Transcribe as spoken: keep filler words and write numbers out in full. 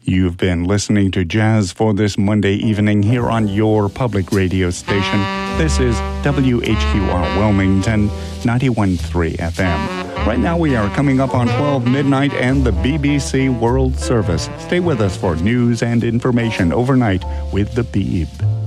You've been listening to Jazz for this Monday evening here on your public radio station. This is W H Q R Wilmington, ninety-one point three F M. Right now we are coming up on twelve midnight and the B B C World Service. Stay with us for news and information overnight with the Beeb.